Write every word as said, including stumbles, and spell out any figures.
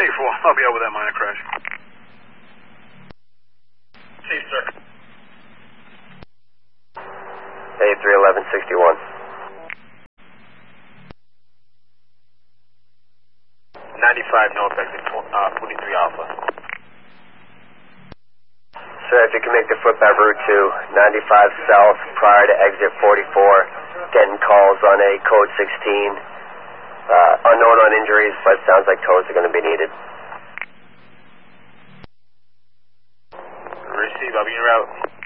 four, I'll be over that minor crash. Chief, sir. A three eleven sixty-one. ninety-five north exit, uh, forty-three Alpha. Sir, if you can make the foot by route two, ninety-five south prior to exit forty-four, getting calls on a code sixteen. Uh, unknown on injuries, but sounds like tows are going to be needed. Receive, I'll be en route.